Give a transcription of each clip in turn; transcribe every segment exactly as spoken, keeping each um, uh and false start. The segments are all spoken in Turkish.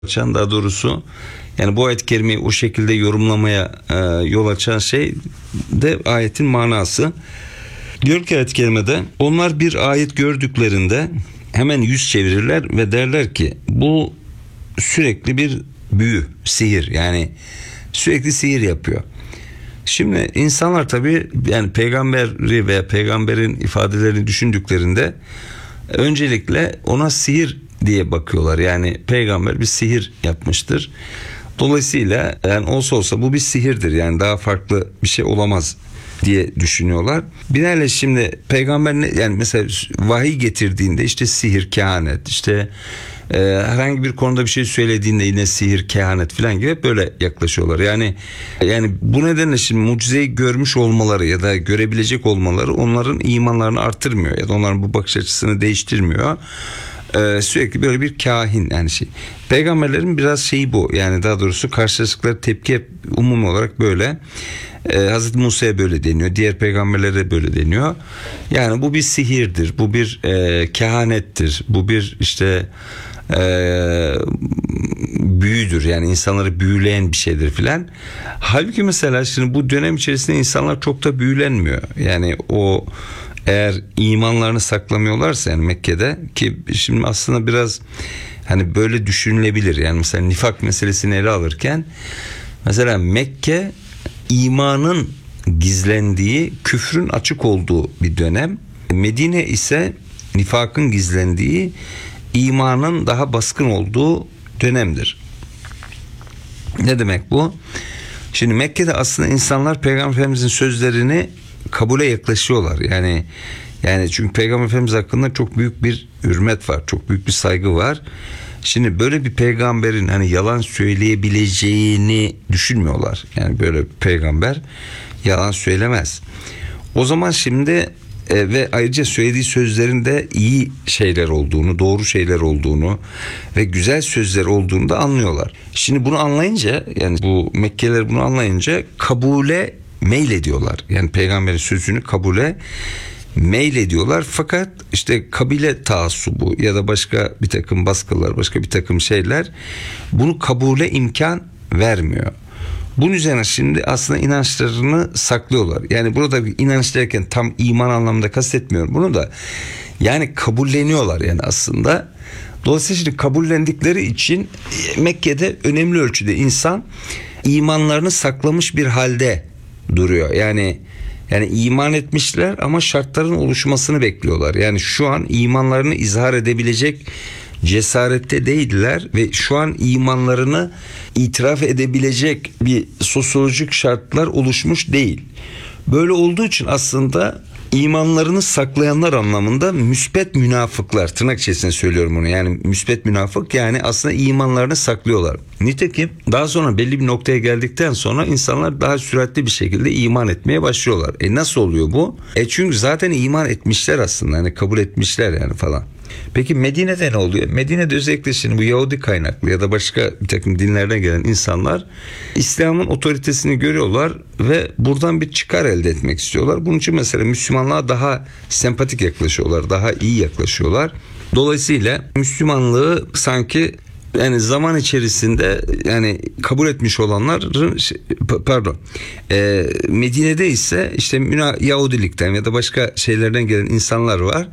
açan, daha doğrusu yani bu ayet-i kerimeyi o şekilde yorumlamaya e, yol açan şey de ayetin manası. Diyor ki ayet-i kerimede, onlar bir ayet gördüklerinde hemen yüz çevirirler ve derler ki bu sürekli bir büyü, sihir, yani sürekli sihir yapıyor. Şimdi insanlar tabii yani peygamberi veya peygamberin ifadelerini düşündüklerinde öncelikle ona sihir diye bakıyorlar. Yani peygamber bir sihir yapmıştır. Dolayısıyla yani olsa olsa bu bir sihirdir. Yani daha farklı bir şey olamaz diye düşünüyorlar. Binaenaleyh şimdi peygamber ne, yani mesela vahiy getirdiğinde işte sihir, kehanet, işte e, herhangi bir konuda bir şey söylediğinde yine sihir, kehanet falan gibi hep böyle yaklaşıyorlar. Yani yani bu nedenle şimdi mucizeyi görmüş olmaları ya da görebilecek olmaları onların imanlarını artırmıyor ya da onların bu bakış açısını değiştirmiyor. Ee, sürekli böyle bir kahin yani şey. Peygamberlerin biraz şeyi bu, yani daha doğrusu karşılaştıkları tepki hep umumi olarak böyle. Ee, Hazreti Musa'ya böyle deniyor, diğer peygamberlere böyle deniyor. Yani bu bir sihirdir, bu bir e, kehanettir, bu bir işte e, büyüdür, yani insanları büyüleyen bir şeydir filan. Halbuki mesela şimdi bu dönem içerisinde insanlar çok da büyülenmiyor. Yani o eğer imanlarını saklamıyorlarsa, yani Mekke'de, ki şimdi aslında biraz hani böyle düşünülebilir. Yani mesela nifak meselesini ele alırken mesela Mekke imanın gizlendiği, küfrün açık olduğu bir dönem. Medine ise nifakın gizlendiği, imanın daha baskın olduğu dönemdir. Ne demek bu? Şimdi Mekke'de aslında insanlar Peygamber Efendimizin sözlerini kabule yaklaşıyorlar. Yani yani çünkü Peygamber Efendimiz hakkında çok büyük bir hürmet var, çok büyük bir saygı var. Şimdi böyle bir peygamberin hani yalan söyleyebileceğini düşünmüyorlar. Yani böyle bir peygamber yalan söylemez. O zaman şimdi e, ve ayrıca söylediği sözlerin de iyi şeyler olduğunu, doğru şeyler olduğunu ve güzel sözler olduğunu da anlıyorlar. Şimdi bunu anlayınca, yani bu Mekkeliler bunu anlayınca kabule meylediyorlar. Yani peygamberin sözünü kabule meylediyorlar. Fakat işte kabile taassubu ya da başka bir takım baskılar, başka bir takım şeyler bunu kabule imkan vermiyor. Bunun üzerine şimdi aslında inançlarını saklıyorlar. Yani burada bir inanç derken tam iman anlamında kastetmiyorum bunu da. Yani kabulleniyorlar yani aslında. Dolayısıyla şimdi kabullendikleri için Mekke'de önemli ölçüde insan imanlarını saklamış bir halde duruyor. Yani yani iman etmişler ama şartların oluşmasını bekliyorlar. Yani şu an imanlarını izhar edebilecek cesarette değiller ve şu an imanlarını itiraf edebilecek bir sosyolojik şartlar oluşmuş değil. Böyle olduğu için aslında imanlarını saklayanlar anlamında müspet münafıklar, tırnak içerisinde söylüyorum bunu, yani müspet münafık, yani aslında imanlarını saklıyorlar. Nitekim daha sonra belli bir noktaya geldikten sonra insanlar daha süratli bir şekilde iman etmeye başlıyorlar. E nasıl oluyor bu? E çünkü zaten iman etmişler aslında, hani kabul etmişler yani falan. Peki Medine'de ne oluyor? Medine'de özellikle şimdi bu Yahudi kaynaklı ya da başka bir takım dinlerden gelen insanlar İslam'ın otoritesini görüyorlar ve buradan bir çıkar elde etmek istiyorlar. Bunun için mesela Müslümanlığa daha sempatik yaklaşıyorlar, daha iyi yaklaşıyorlar. Dolayısıyla Müslümanlığı sanki yani zaman içerisinde yani kabul etmiş olanların pardon e, Medine'de ise işte Yahudilikten ya da başka şeylerden gelen insanlar var.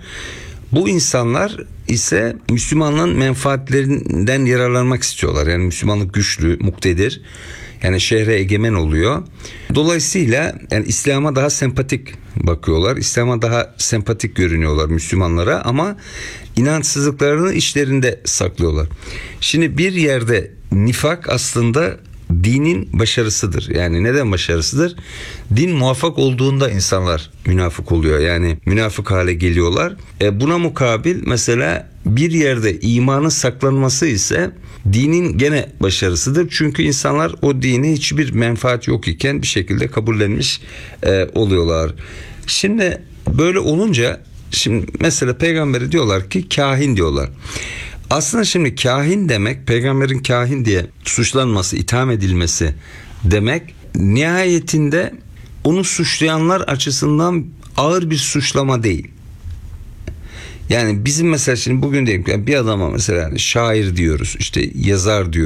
Bu insanlar ise Müslümanlığın menfaatlerinden yararlanmak istiyorlar. Yani Müslümanlık güçlü, muktedir. Yani şehre egemen oluyor. Dolayısıyla yani İslam'a daha sempatik bakıyorlar. İslam'a daha sempatik görünüyorlar Müslümanlara, ama inançsızlıklarını içlerinde saklıyorlar. Şimdi bir yerde nifak aslında dinin başarısıdır. Yani neden başarısıdır? Din muvaffak olduğunda insanlar münafık oluyor. Yani münafık hale geliyorlar. E buna mukabil mesela bir yerde imanın saklanması ise dinin gene başarısıdır. Çünkü insanlar o dini hiçbir menfaat yok iken bir şekilde kabullenmiş e, oluyorlar. Şimdi böyle olunca şimdi mesela peygamberi diyorlar ki kahin diyorlar. Aslında şimdi kahin demek, peygamberin kahin diye suçlanması, itham edilmesi demek, nihayetinde onu suçlayanlar açısından ağır bir suçlama değil. Yani bizim mesela şimdi bugün diyelim ki bir adama mesela şair diyoruz, işte yazar diyoruz.